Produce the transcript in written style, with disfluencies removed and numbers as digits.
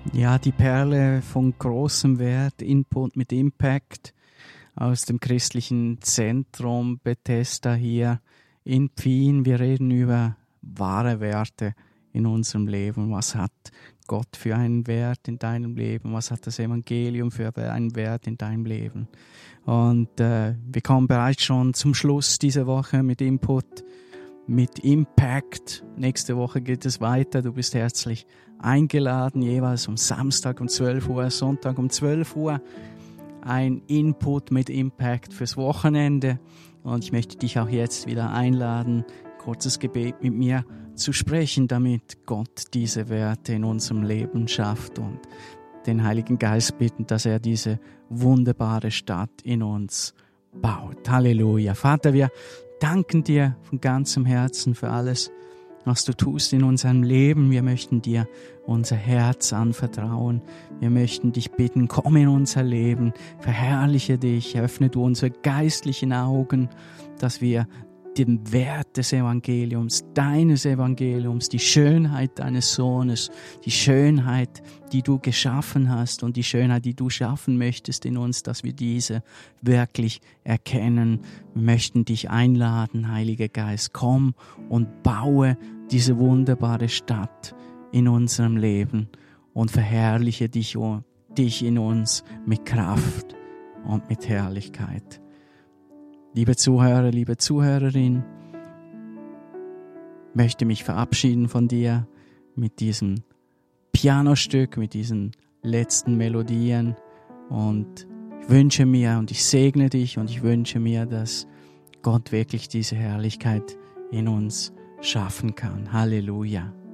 Ja, die Perle von großem Wert, Input mit Impact aus dem christlichen Zentrum Bethesda hier in Pfien. Wir reden über wahre Werte in unserem Leben. Was hat Gott für einen Wert in deinem Leben? Was hat das Evangelium für einen Wert in deinem Leben? Und wir kommen bereits schon zum Schluss dieser Woche mit Input, mit Impact. Nächste Woche geht es weiter. Du bist herzlich eingeladen, jeweils am Samstag um 12 Uhr, Sonntag um 12 Uhr. Ein Input mit Impact fürs Wochenende. Und ich möchte dich auch jetzt wieder einladen, kurzes Gebet mit mir zu sprechen, damit Gott diese Werte in unserem Leben schafft und den Heiligen Geist bitten, dass er diese wunderbare Stadt in uns baut. Halleluja. Vater, wir danken dir von ganzem Herzen für alles, was du tust in unserem Leben. Wir möchten dir unser Herz anvertrauen. Wir möchten dich bitten, komm in unser Leben, verherrliche dich, öffne du unsere geistlichen Augen, dass wir den Wert des Evangeliums, deines Evangeliums, die Schönheit deines Sohnes, die Schönheit, die du geschaffen hast und die Schönheit, die du schaffen möchtest in uns, dass wir diese wirklich erkennen. Wir möchten dich einladen, Heiliger Geist, komm und baue diese wunderbare Stadt in unserem Leben und verherrliche dich in uns mit Kraft und mit Herrlichkeit. Liebe Zuhörer, liebe Zuhörerin, möchte mich verabschieden von dir mit diesem Pianostück, mit diesen letzten Melodien und ich wünsche mir und ich segne dich und ich wünsche mir, dass Gott wirklich diese Herrlichkeit in uns schaffen kann. Halleluja.